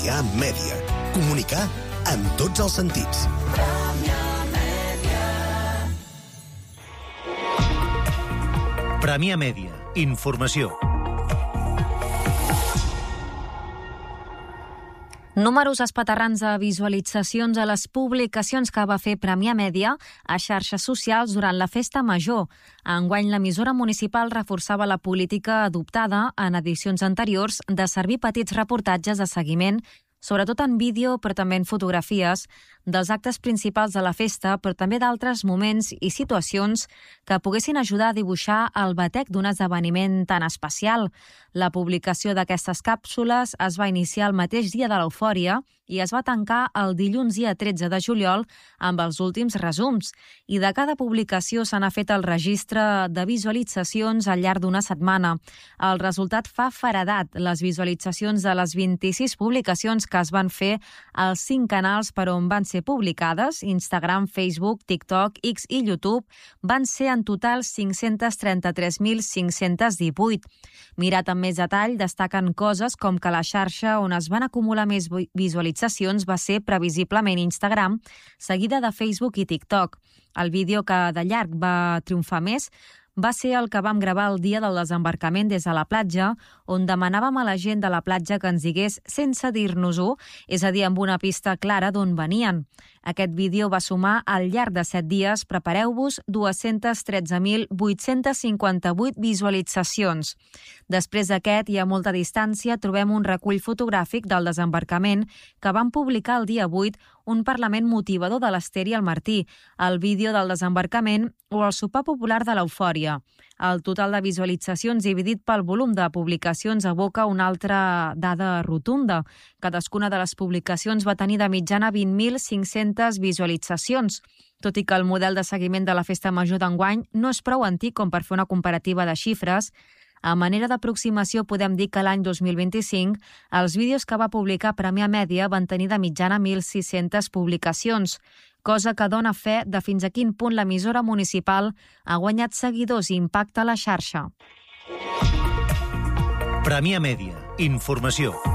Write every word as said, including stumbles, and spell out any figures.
Premià Mèdia. Comunicar amb tots els sentits. Premià Mèdia. Informació. Números espaterrants de visualitzacions a les publicacions que va fer Premià Mèdia a xarxes socials durant la Festa Major. Enguany, l'emissora municipal reforçava la política adoptada en edicions anteriors de servir petits reportatges de seguiment, sobretot en vídeo, però també en fotografies, dels actes principals de la festa, però també d'altres moments i situacions que poguessin ajudar a dibuixar el batec d'un esdeveniment tan especial. La publicació d'aquestes càpsules es va iniciar el mateix dia de l'eufòria i es va tancar el dilluns dia tretze de juliol amb els últims resums. I de cada publicació se n'ha fet el registre de visualitzacions al llarg d'una setmana. El resultat fa feredat. Les visualitzacions de les vint-i-sis publicacions que es van fer als cinc canals per on van ser publicades, Instagram, Facebook, TikTok, X i YouTube, van ser en total cinc-cents trenta-tres mil cinc-cents divuit. Mirat amb més detall, destaquen coses com que la xarxa on es van acumular més visualitzacions va ser previsiblement Instagram, seguida de Facebook i TikTok. El vídeo que de llarg va triomfar més va ser el que vam gravar el dia del desembarcament des de la platja, on demanàvem a la gent de la platja que ens digués sense dir-nos-ho, és a dir, amb una pista clara d'on venien. Aquest vídeo va sumar al llarg de set dies, prepareu-vos, dues-centes tretze mil vuit-cents cinquanta-vuit visualitzacions. Després d'aquest i a molta distància trobem un recull fotogràfic del desembarcament que van publicar el dia vuit un parlament motivador de l'Ester i el Martí, el vídeo del desembarcament o el sopar popular de l'eufòria. El total de visualitzacions dividit pel volum de publicacions evoca una altra dada rotunda. Cadascuna de les publicacions va tenir de mitjana vint mil cinc-centes visualitzacions. Tot i que el model de seguiment de la Festa Major d'enguany no és prou antic com per fer una comparativa de xifres, a manera d'aproximació podem dir que l'any dos mil vint-i-cinc els vídeos que va publicar Premià Mèdia van tenir de mitjana mil sis-centes publicacions, cosa que dona fe de fins a quin punt l'emissora municipal ha guanyat seguidors i impacte a la xarxa. Premià Mèdia. Informació.